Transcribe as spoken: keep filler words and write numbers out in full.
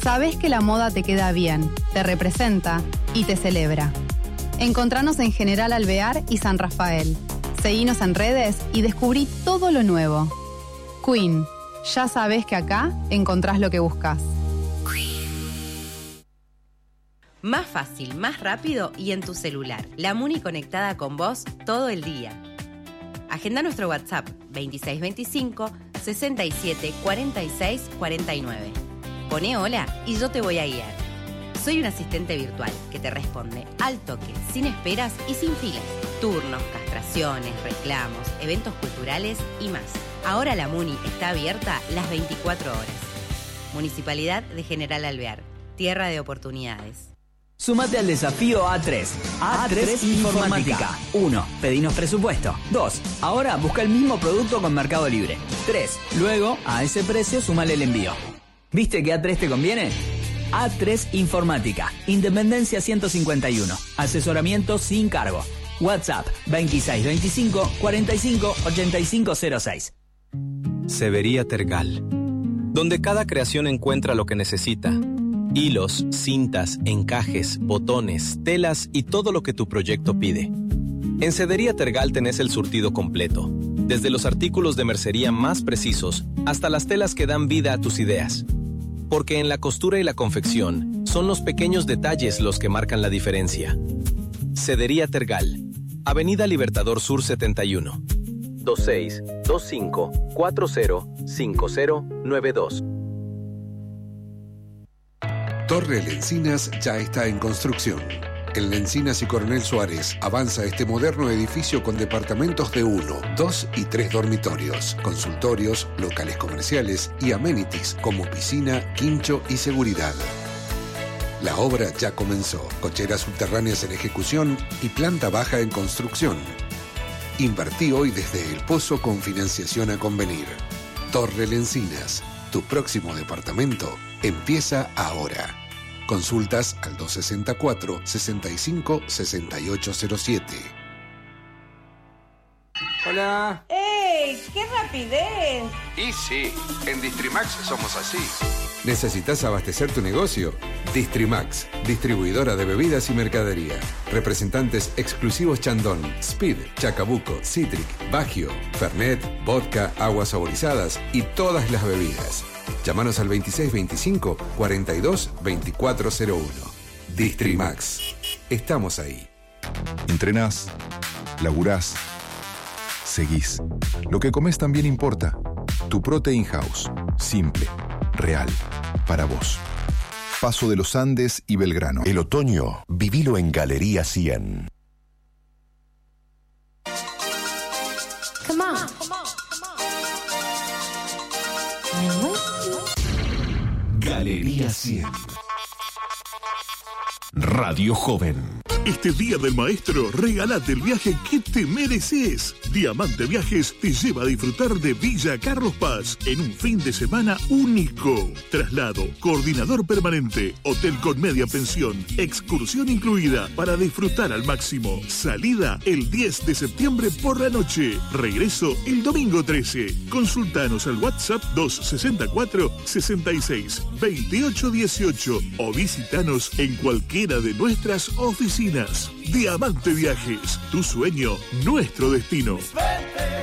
Sabés que la moda te queda bien, te representa y te celebra. Encontranos en General Alvear y San Rafael. Seguinos en redes y descubrí todo lo nuevo. Queen, ya sabés que acá encontrás lo que buscas. Más fácil, más rápido y en tu celular. La Muni conectada con vos todo el día. Agenda nuestro WhatsApp veintiséis veinticinco, sesenta y siete, cuarenta y seis, cuarenta y nueve. Poné hola y yo te voy a guiar. Soy un asistente virtual que te responde al toque, sin esperas y sin filas. Turnos, castraciones, reclamos, eventos culturales y más. Ahora la Muni está abierta las veinticuatro horas. Municipalidad de General Alvear. Tierra de oportunidades. Sumate al desafío A tres. A tres Informática. uno. Pedinos presupuesto. dos. Ahora busca el mismo producto con Mercado Libre. tres. Luego, a ese precio, sumale el envío. ¿Viste que A tres te conviene? A tres Informática. Independencia ciento cincuenta y uno. Asesoramiento sin cargo. WhatsApp veintiséis veinticinco, cuarenta y cinco, ochenta y cinco cero seis. Severía Tergal. Donde cada creación encuentra lo que necesita. Hilos, cintas, encajes, botones, telas y todo lo que tu proyecto pide. En Sedería Tergal tenés el surtido completo, desde los artículos de mercería más precisos hasta las telas que dan vida a tus ideas. Porque en la costura y la confección son los pequeños detalles los que marcan la diferencia. Sedería Tergal, Avenida Libertador Sur setenta y uno, veintiséis, veinticinco, cuarenta, cincuenta, noventa y dos. Torre Lencinas ya está en construcción. En Lencinas y Coronel Suárez avanza este moderno edificio con departamentos de uno, dos y tres dormitorios, consultorios, locales comerciales y amenities como piscina, quincho y seguridad. La obra ya comenzó. Cocheras subterráneas en ejecución y planta baja en construcción. Invertí hoy desde El Pozo con financiación a convenir. Torre Lencinas. Tu próximo departamento empieza ahora. Consultas al dos sesenta y cuatro, sesenta y cinco, sesenta y ocho cero siete. Hola. ¡Ey! ¡Qué rapidez! Y sí, en Distrimax somos así. ¿Necesitas abastecer tu negocio? Distrimax, distribuidora de bebidas y mercadería. Representantes exclusivos Chandon, Speed, Chacabuco, Citric, Bagio, Fernet, vodka, aguas saborizadas y todas las bebidas. Llámanos al veintiséis veinticinco, cuarenta y dos, veinticuatro cero uno. Distrimax. Estamos ahí. Entrenás, laburás, seguís. Lo que comés también importa. Tu Protein House. Simple, real, para vos. Paso de los Andes y Belgrano. El otoño, vivilo en Galería cien. Come on. Galería cien. Radio Joven. Este Día del Maestro, regálate el viaje que te mereces. Diamante Viajes te lleva a disfrutar de Villa Carlos Paz en un fin de semana único. Traslado, coordinador permanente, hotel con media pensión, excursión incluida para disfrutar al máximo. Salida el diez de septiembre por la noche. Regreso el domingo trece. Consultanos al WhatsApp dos sesenta y cuatro, sesenta y seis, veintiocho dieciocho o visitanos en cualquiera de nuestras oficinas. Diamante Viajes, tu sueño, nuestro destino.